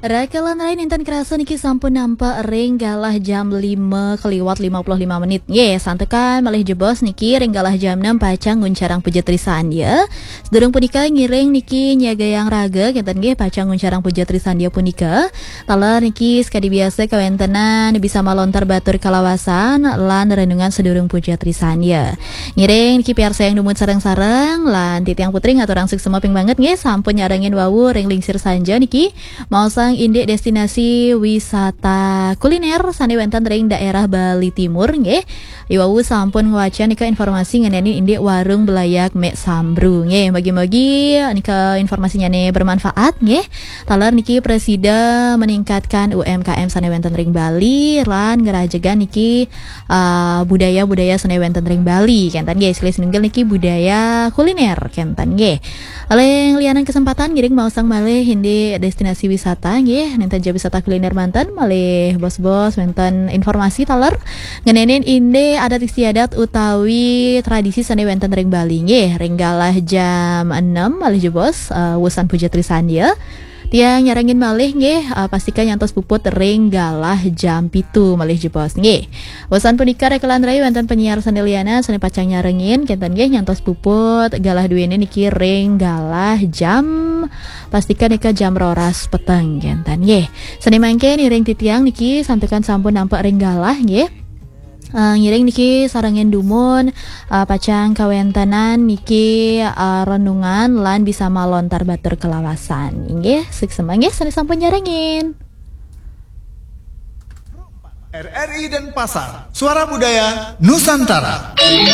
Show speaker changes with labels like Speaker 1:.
Speaker 1: Rakalan lain intan kerasa niki sampun nampak ring galah jam 5 keliwat 55 menit. Ye, santekan malih jebos niki ring galah jam 6 pacang nguncarang pujatrisaan dia. Sedurung punika ngiring niki nyaga yang raga kenten nggih pacang nguncarang pujatrisaan dia punika. Talar niki sekadi biasa kawentenan bisa malontar batur kalawasan lan renungan sedurung pujatrisaan dia. Ngiring niki piar sayang dumut sareng-sareng lan titiang putri ngaturang suk semaping banget nggih sampun nyarengin wawu ring lingsir sanja niki mau sang indek destinasi wisata kuliner sane wenten ring daerah Bali Timur nggih. Iwawu sampun ngwaca nika informasi ngeneni indek warung belayak mek sambru nggih. Bagi-bagi nika informasinya nih bermanfaat nggih. Talar niki presida meningkatkan UMKM sane wenten ring Bali lan ngerajegan niki budaya-budaya sane wenten ring Bali kenten nggih. Silis nunggil niki budaya kuliner kenten nggih. Aleng lianan kesempatan giring mau sang malih hindi destinasi wisata nggih nenten wisata kuliner mantan malih bos-bos wenten informasi taler ngenenin inde adat istiadat utawi tradisi sane wenten ring Bali nggih ring galah jam 6 malih jebos wusan pujatrisaan dia tiang nyarengin malih nggih pastikan nyantos puput ring galah jam 7 malih jebos nggih. Wusan punika rekelan rai wonten penyiar sandeliana sane pacang nyarengin kenten nggih nyantos puput galah duwene niki ring galah jam pastikan nika jam 12 peteng kenten nggih. Sane mangke ring titiang niki sampekan sampun nampak ring galah nggih. Ngiring niki sarangin dumun pacang kawentanan niki renungan lan bisa malontar batur kelawasan nggih sik semangge sane sampun nyarengin
Speaker 2: RRI Denpasar, Suara Budaya Nusantara.